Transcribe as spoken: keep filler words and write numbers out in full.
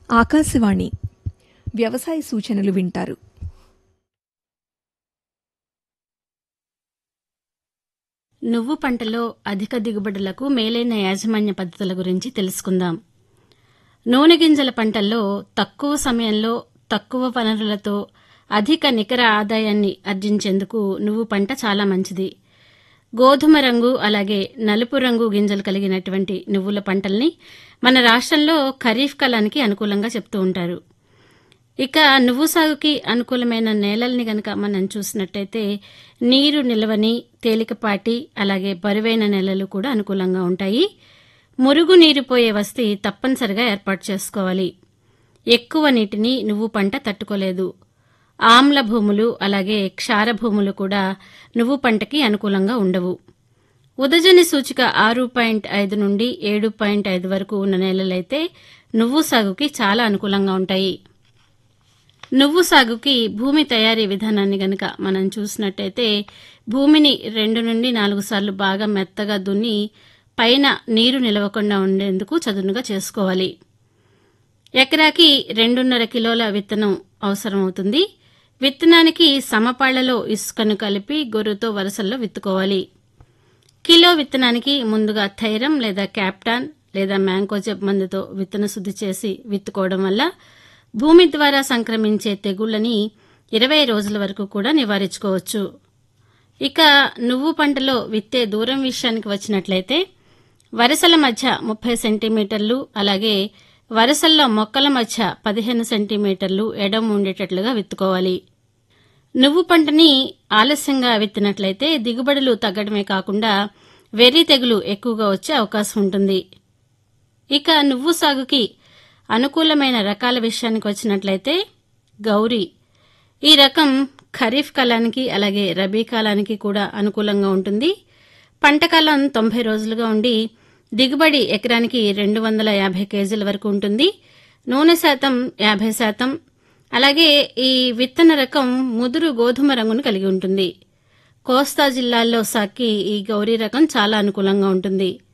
ఆకాశవాణి వ్యవసాయ సూచనలు వింటారు. నువ్వు పంటలో అధిక దిగుబడులకు మేలైన యాజమాన్య పద్ధతుల గురించి తెలుసుకుందాం. నూనె గింజల పంటల్లో తక్కువ సమయంలో తక్కువ వనరులతో అధిక నికర ఆదాయాన్ని ఆర్జించేందుకు నువ్వు పంట చాలా మంచిది. గోధుమ రంగు అలాగే నలుపు రంగు గింజలు కలిగినటువంటి నువ్వుల పంటల్ని మన రాష్ట్రంలో ఖరీఫ్ కాలానికి అనుకూలంగా చెప్తూ ఉంటారు. ఇక నువ్వు సాగుకి అనుకూలమైన నేలల్ని గనక మనం చూసినట్టయితే నీరు నిలవని, తేలికపాటి అలాగే బరువైన నేలలు కూడా అనుకూలంగా ఉంటాయి. మురుగు నీరు పోయే వసతి తప్పనిసరిగా ఏర్పాటు చేసుకోవాలి. ఎక్కువ నీటిని నువ్వు పంట తట్టుకోలేదు. ఆమ్ల భూములు అలాగే క్షార భూములు కూడా నువ్వు పంటకి అనుకూలంగా ఉండవు. ఉదజని సూచిక ఆరు పాయింట్ ఐదు నుండి ఏడు పాయింట్ ఐదు వరకు ఉన్న నేలలైతే నువ్వు సాగుకి చాలా అనుకూలంగా ఉంటాయి. నువ్వు సాగుకి భూమి తయారీ విధానాన్ని గనక మనం చూసినట్టయితే భూమిని రెండు నుండి నాలుగు సార్లు బాగా మెత్తగా దున్ని పైన నీరు నిలవకుండా ఉండేందుకు చదునుగా చేసుకోవాలి. ఎకరాకి రెండున్నర కిలోల విత్తనం అవసరమవుతుంది. విత్తనానికి సమపాళ్లలో ఇసుకను కలిపి గొర్రుతో వరుసల్లో విత్తుకోవాలి. కిలో విత్తనానికి ముందుగా థైరం లేదా క్యాప్టాన్ లేదా మ్యాంకోజెబ్ మందుతో విత్తన శుద్ధి చేసి విత్తుకోవడం వల్ల భూమి ద్వారా సంక్రమించే తెగుళ్లని ఇరవై రోజుల వరకు కూడా నివారించుకోవచ్చు. ఇక నువ్వు పంటలో విత్తే దూరం విషయానికి వచ్చినట్లయితే వరుసల మధ్య ముప్పై సెంటీమీటర్లు అలాగే వరుసల్లో మొక్కల మధ్య పదిహేను సెంటీమీటర్లు ఎడం ఉండేటట్లుగా విత్తుకోవాలి. నువ్వు పంటని ఆలస్యంగా విత్తినట్లయితే దిగుబడులు తగ్గడమే కాకుండా వెర్రి తెగులు ఎక్కువగా వచ్చే అవకాశం ఉంటుంది. ఇక నువ్వు సాగుకి అనుకూలమైన రకాల విషయానికి వచ్చినట్లయితే గౌరీ ఈ రకం ఖరీఫ్ కాలానికి అలాగే రబీ కాలానికి కూడా అనుకూలంగా ఉంటుంది. పంటకాలం తొంభై రోజులుగా ఉండి దిగుబడి ఎకరానికి రెండు వందల యాభై కేజీల వరకు ఉంటుంది. నూనె శాతం యాభై శాతం. అలాగే ఈ విత్తన రకం ముదురు గోధుమ రంగును కలిగి ఉంటుంది. కోస్తా జిల్లాల్లో సాకి ఈ గౌరీ రకం చాలా అనుకూలంగా ఉంటుంది.